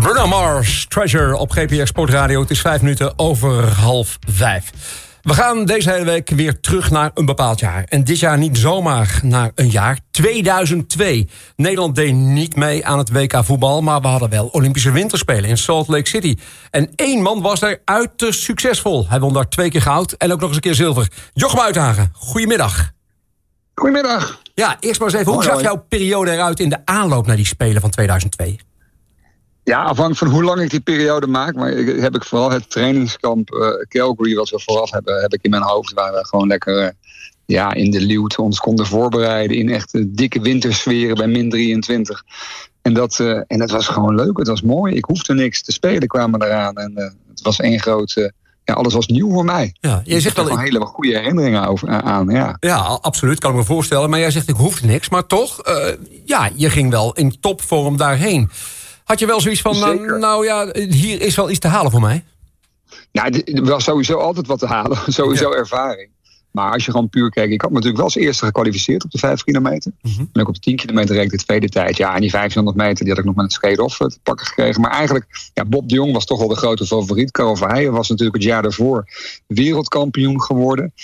Bruno Mars, Treasure op GPR Sportradio. Het is 5 minuten over 4:30. We gaan deze hele week weer terug naar een bepaald jaar. En dit jaar niet zomaar naar een jaar. 2002. Nederland deed niet mee aan het WK voetbal, maar we hadden wel Olympische Winterspelen in Salt Lake City. En 1 man was er uiterst succesvol. Hij won daar 2 keer goud en ook nog eens een keer zilver. Jochem Uithagen, goedemiddag. Goedemiddag. Ja, eerst maar eens even, hoe zag jouw periode eruit in de aanloop naar die Spelen van 2002? Ja, afhankelijk van hoe lang ik die periode maak. Maar heb ik vooral het trainingskamp Calgary, wat we vooraf hebben, heb ik in mijn hoofd. Waar we gewoon lekker in de luwte ons konden voorbereiden. In echt dikke wintersferen bij min 23. En dat was gewoon leuk. Het was mooi. Ik hoefde niks. De Spelen kwamen eraan. En het was één groot... alles was nieuw voor mij. Ja, jij zegt wel een hele goede herinneringen aan. Ja, absoluut. Kan ik me voorstellen. Maar jij zegt, ik hoefde niks. Maar toch, je ging wel in topvorm daarheen. Had je wel zoiets van, hier is wel iets te halen voor mij? Nou, er was sowieso altijd wat te halen. Sowieso ervaring. Maar als je gewoon puur kijkt... Ik had me natuurlijk wel als eerste gekwalificeerd op de 5 kilometer. Mm-hmm. En ook op de 10 kilometer reed ik de tweede tijd. Ja, en die 1500 meter die had ik nog met het skate-off te pakken gekregen. Maar eigenlijk, Bob de Jong was toch wel de grote favoriet. Karel Verheijen was natuurlijk het jaar daarvoor wereldkampioen geworden.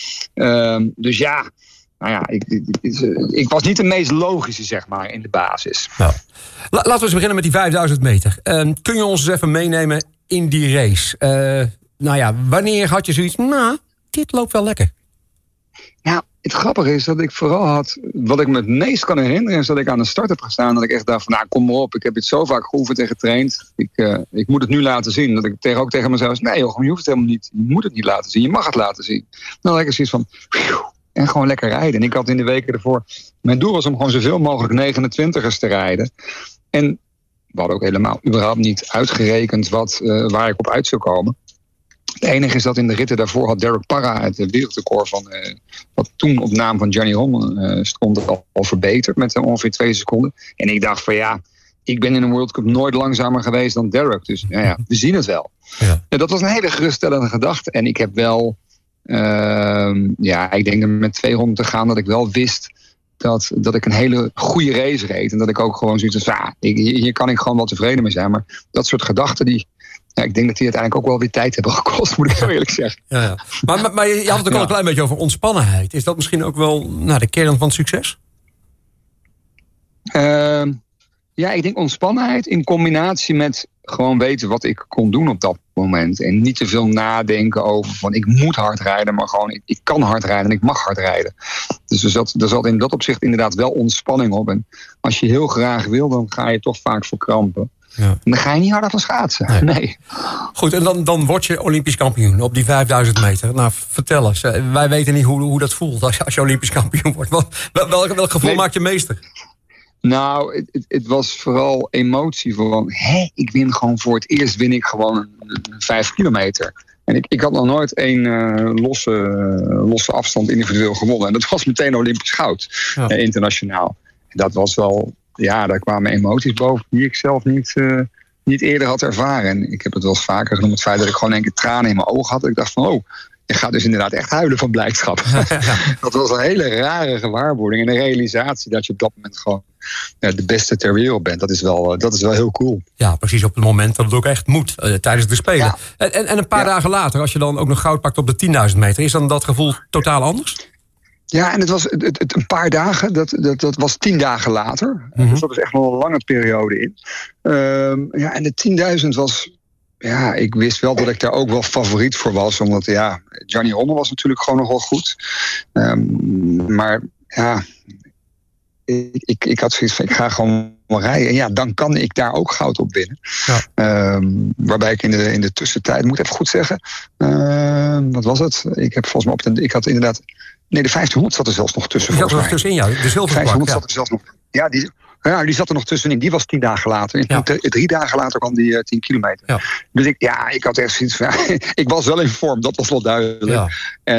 Ik was niet de meest logische, zeg maar, in de basis. Nou, laten we eens beginnen met die 5000 meter. Kun je ons eens even meenemen in die race? Wanneer had je zoiets... dit loopt wel lekker. Ja, het grappige is dat ik vooral had... Wat ik me het meest kan herinneren is dat ik aan de start heb gestaan. Dat ik echt dacht van, kom maar op. Ik heb dit zo vaak geoefend en getraind. Ik moet het nu laten zien. Dat ik ook tegen mezelf zei... Nee, Jochem, je hoeft het helemaal niet. Je moet het niet laten zien. Je mag het laten zien. Dan had ik zoiets van... En gewoon lekker rijden. En ik had in de weken ervoor... Mijn doel was om gewoon zoveel mogelijk 29ers te rijden. En we hadden ook helemaal überhaupt niet uitgerekend waar ik op uit zou komen. Het enige is dat in de ritten daarvoor had Derek Parra het wereldrecord van... wat toen op naam van Gianni Romme stond al verbeterd met ongeveer 2 seconden. En ik dacht van ik ben in een World Cup nooit langzamer geweest dan Derek. Dus we zien het wel. Ja. Ja, dat was een hele geruststellende gedachte. En ik heb wel... ik denk er met 2 ronden te gaan dat ik wel wist dat ik een hele goede race reed. En dat ik ook gewoon zoiets van, hier kan ik gewoon wel tevreden mee zijn. Maar dat soort gedachten, ik denk dat die uiteindelijk ook wel weer tijd hebben gekost, moet ik heel eerlijk zeggen. Ja. Maar je had het ook al een klein beetje over ontspannenheid. Is dat misschien ook wel de kern van het succes? Ik denk ontspannenheid in combinatie met gewoon weten wat ik kon doen op dat moment. En niet te veel nadenken over van ik moet hard rijden, maar gewoon ik kan hard rijden en ik mag hard rijden. Dus er zat in dat opzicht inderdaad wel ontspanning op. En als je heel graag wil, dan ga je toch vaak verkrampen. Ja. En dan ga je niet harder van schaatsen. Nee. Goed, en dan word je Olympisch kampioen op die 5000 meter. Nou, vertel eens. Wij weten niet hoe dat voelt als je Olympisch kampioen wordt. Welk gevoel maakt je meester? Nou, het was vooral emotie van... ik win gewoon voor het eerst gewoon een 5 kilometer. En ik had nog nooit 1 losse afstand individueel gewonnen. En dat was meteen Olympisch goud, internationaal. En dat was wel... daar kwamen emoties boven die ik zelf niet eerder had ervaren. En ik heb het wel eens vaker genoemd, het feit dat ik gewoon 1 keer tranen in mijn ogen had. Ik dacht van, je gaat dus inderdaad echt huilen van blijdschap. Dat was een hele rare gewaarwording. En de realisatie dat je op dat moment gewoon de beste ter wereld bent. Dat is wel heel cool. Ja, precies op het moment dat het ook echt moet. Tijdens de Spelen. Ja. En een paar dagen later, als je dan ook nog goud pakt op de 10.000 meter... is dan dat gevoel totaal anders? Ja, en het was een paar dagen. Dat was 10 dagen later. Mm-hmm. Dus dat is echt nog een lange periode in. En de 10.000 was... Ja, ik wist wel dat ik daar ook wel favoriet voor was. Omdat, Gianni Romme was natuurlijk gewoon nog wel goed. Ik had zoiets van, ik ga gewoon rijden. En dan kan ik daar ook goud op winnen. Ja. Waarbij ik in de tussentijd, moet ik even goed zeggen... wat was het? Ik heb volgens mij ik had inderdaad... Nee, de 1500 zat er zelfs nog tussen. Die zat er nog tussenin, ja. De zilverplak, zat er zelfs nog... Ja, die zat er nog tussenin. Die was 10 dagen later. En 3 dagen later kwam die 10 kilometer. Ja. Dus ik had echt zoiets van... ik was wel in vorm, dat was wel duidelijk. Ja.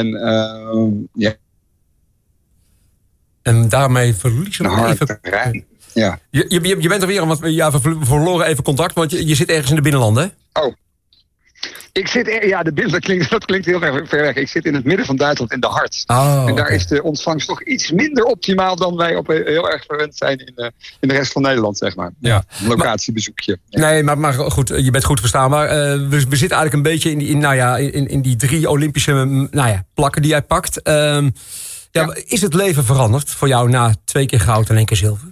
En daarmee verliezen we even... Ja. Je bent er weer, want we verloren even contact, want je zit ergens in de binnenlanden, hè? Oh. Ik zit, dat klinkt heel ver weg. Ik zit in het midden van Duitsland, in de Harz. En daar is de ontvangst toch iets minder optimaal dan wij heel erg verwend zijn in de rest van Nederland, zeg maar. Ja. Een locatiebezoekje. Ja. Nee, maar goed, je bent goed verstaanbaar. We zitten eigenlijk een beetje in die 3 Olympische plakken die jij pakt. Is het leven veranderd voor jou na 2 keer goud en 1 keer zilver?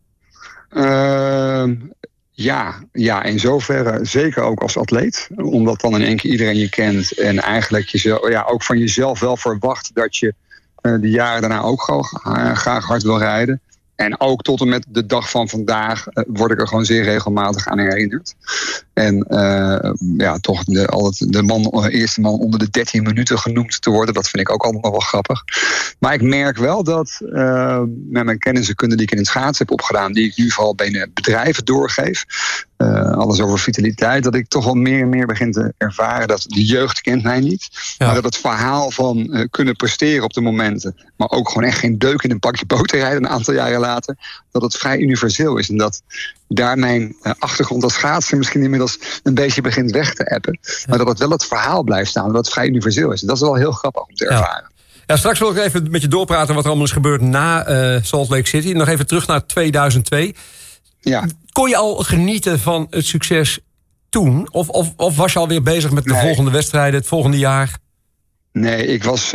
Ja, in zoverre zeker ook als atleet. Omdat dan in één keer iedereen je kent. En eigenlijk ook van jezelf wel verwacht dat je de jaren daarna ook graag hard wil rijden. En ook tot en met de dag van vandaag word ik er gewoon zeer regelmatig aan herinnerd. En toch de eerste man onder de 13 minuten genoemd te worden, dat vind ik ook allemaal nog wel grappig. Maar ik merk wel dat met mijn kennis en kunde die ik in het schaatsen heb opgedaan, die ik nu vooral binnen bedrijven doorgeef, alles over vitaliteit, dat ik toch wel meer en meer begin te ervaren dat de jeugd kent mij niet. Ja. Maar dat het verhaal van kunnen presteren op de momenten, maar ook gewoon echt geen deuk in een pakje boter rijden een aantal jaren later, dat het vrij universeel is. En dat daar mijn achtergrond als schaatser misschien inmiddels een beetje begint weg te appen. Maar dat het wel het verhaal blijft staan, dat het vrij universeel is. En dat is wel heel grappig om te ervaren. Ja, straks wil ik even met je doorpraten wat er allemaal is gebeurd na Salt Lake City. Nog even terug naar 2002. Ja. Kon je al genieten van het succes toen? Of was je alweer bezig met de volgende wedstrijden, het volgende jaar? Nee, ik was...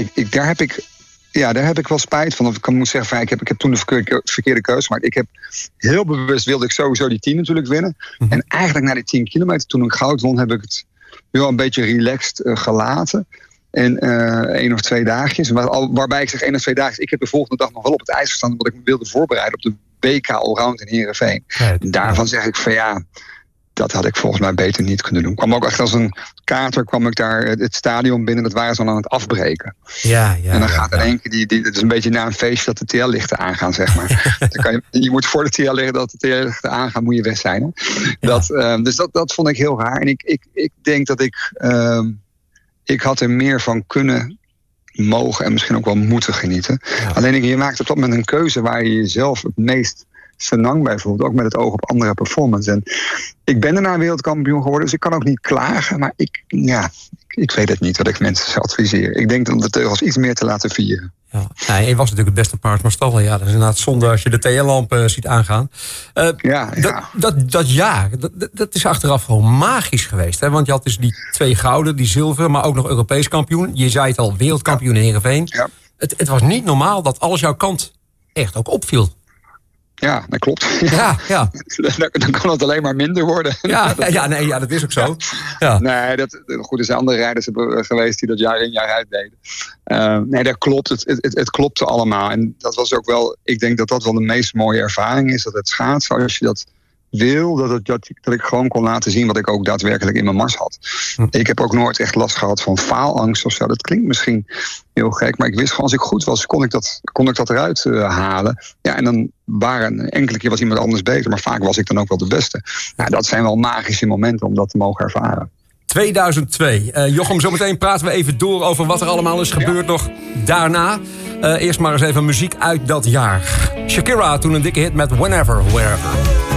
daar heb ik wel spijt van. Of ik moet zeggen, ik heb toen de verkeerde keuze gemaakt. Ik heb heel bewust wilde ik sowieso die 10 natuurlijk winnen. Mm-hmm. En eigenlijk na die 10 kilometer, toen ik goud won, heb ik het wel een beetje relaxed gelaten. En 1 of 2 dagjes. Waarbij ik zeg 1 of 2 dagen. Ik heb de volgende dag nog wel op het ijs gestaan, omdat ik me wilde voorbereiden op de BK Allround in Heerenveen. Ja, daarvan zeg ik van dat had ik volgens mij beter niet kunnen doen. Kwam ook echt als een kater, kwam ik daar het stadion binnen. Dat waren ze al aan het afbreken. Ja, en dan gaat in één keer, het is een beetje na een feestje dat de TL-lichten aangaan, zeg maar. Dan je moet voor de TL-lichten, dat de TL-lichten aangaan, moet je weg zijn. Hè? Ja. Dus dat vond ik heel raar. En ik denk dat ik had er meer van kunnen mogen en misschien ook wel moeten genieten. Ja. Alleen je maakt op dat moment een keuze waar je jezelf het meest senang bij voelt, ook met het oog op andere performance. En ik ben daarna wereldkampioen geworden, dus ik kan ook niet klagen, maar ik weet het niet wat ik mensen zou adviseren. Ik denk om de teugels iets meer te laten vieren. Ja, je was natuurlijk het beste paard, maar stal. Ja, dat is inderdaad zonde als je de TL-lamp ziet aangaan. Dat is achteraf gewoon magisch geweest. Hè? Want je had dus die 2 gouden, die zilver, maar ook nog Europees kampioen. Je zei het al, wereldkampioen in Heerenveen. Ja. Het was niet normaal dat alles jouw kant echt ook opviel. Ja, dat klopt. Ja. Dan kan het alleen maar minder worden. Dat is ook zo. Ja. Nee, er zijn andere rijders geweest die dat jaar in jaar uit deden. Dat klopt. Het klopte allemaal. En dat was ook wel, ik denk dat dat wel de meest mooie ervaring is. Dat het schaatsen, als je dat wil, dat ik gewoon kon laten zien wat ik ook daadwerkelijk in mijn mars had. Ik heb ook nooit echt last gehad van faalangst of zo. Dat klinkt misschien heel gek, maar ik wist gewoon, als ik goed was, kon ik dat eruit halen. Ja, en dan enkele keer was iemand anders beter, maar vaak was ik dan ook wel de beste. Nou, dat zijn wel magische momenten om dat te mogen ervaren. 2002. Jochem, zometeen praten we even door over wat er allemaal is gebeurd nog daarna. Eerst maar eens even muziek uit dat jaar. Shakira, toen een dikke hit met Whenever, Wherever.